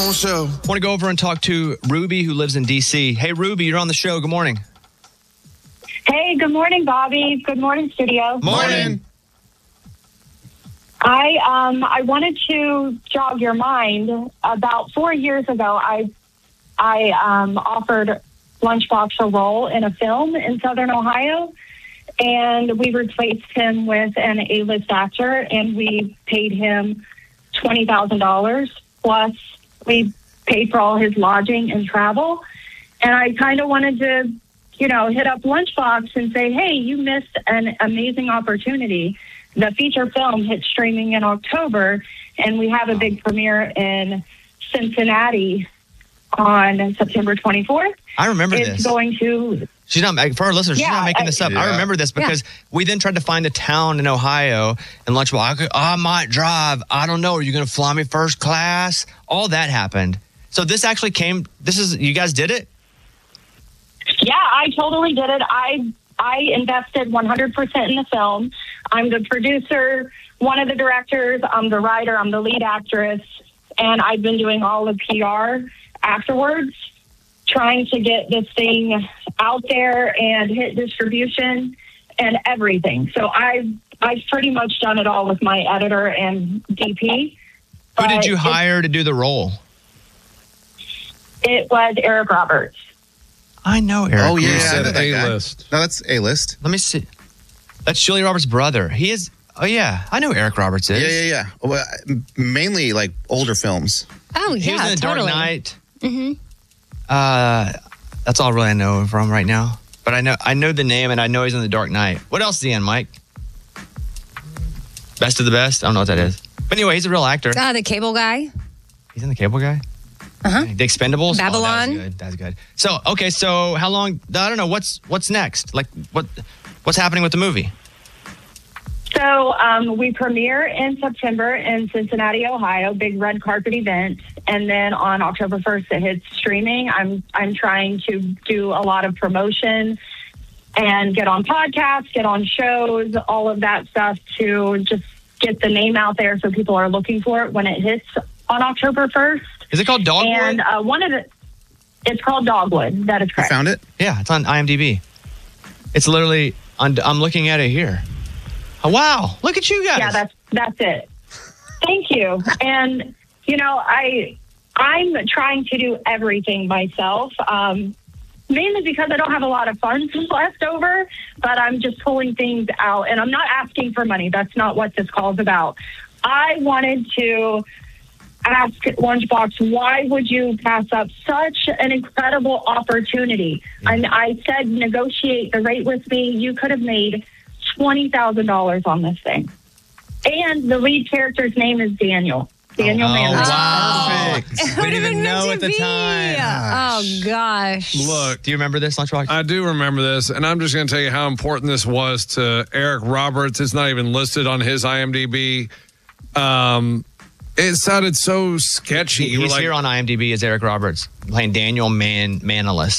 Show. I want to go over and talk to Ruby, who lives in D.C. Hey, Ruby, you're on the show. Good morning. Hey, good morning, Bobby. Good morning, studio. Morning. I wanted to jog your mind. About 4 years ago, I offered Lunchbox a role in a film in Southern Ohio, and we replaced him with an A-list actor, and we paid him $20,000 plus. We paid for all his lodging and travel. And I kind of wanted to, hit up Lunchbox and say, hey, you missed an amazing opportunity. The feature film hit streaming in October, and we have a big premiere in Cincinnati on September 24th. I remember this. It's going to... She's not, for our listeners, she's not making this up. Yeah. I remember this because we then tried to find a town in Ohio, and Lunchbox, I might drive. I don't know. Are you going to fly me first class? All that happened. So this actually you guys did it? Yeah, I totally did it. I invested 100% in the film. I'm the producer, one of the directors, I'm the writer, I'm the lead actress, and I've been doing all the PR afterwards, trying to get this thing out there and hit distribution and everything. So I've pretty much done it all with my editor and DP. Who did you hire to do the role? It was Eric Roberts. I know Eric. Oh, yeah. You I said know that guy. A-list. No, that's A-list. Let me see. That's Julia Roberts' brother. He is. Oh, yeah. I know who Eric Roberts is. Yeah. Well, mainly like older films. Oh, yeah, He was in The totally. Dark Knight. Mm-hmm. That's all really I know from right now. But I know the name, and I know he's in The Dark Knight. What else is he in, Mike? Best of the Best? I don't know what that is. But anyway, he's a real actor. The Cable Guy. He's in The Cable Guy? Uh-huh. The Expendables? Babylon. Oh, that's good. So how long? I don't know. What's next? Like, what's happening with the movie? So we premiere in September in Cincinnati, Ohio, big red carpet event. And then on October 1st, it hits streaming. I'm trying to do a lot of promotion and get on podcasts, get on shows, all of that stuff to just get the name out there so people are looking for it when it hits on October 1st. Is it called Dogwood? And it's called Dogwood. That is You correct. found it? Yeah, it's on IMDb. It's literally I'm looking at it here. Oh, wow. Look at you guys. Yeah, that's it. Thank you. And, I'm trying to do everything myself, mainly because I don't have a lot of funds left over, but I'm just pulling things out. And I'm not asking for money. That's not what this call is about. I wanted to ask Lunchbox, why would you pass up such an incredible opportunity? And I said, negotiate the rate with me. You could have made $20,000 on this thing. And the lead character's name is Daniel. Daniel Mann. Wow. Perfect. We didn't even know at the time. Oh, gosh. Look, Do you remember this, Lunchbox? I do remember this, and I'm just going to tell you how important this was to Eric Roberts. It's not even listed on his IMDb. It sounded so sketchy. He's here on IMDb as Eric Roberts, playing Daniel Manalus.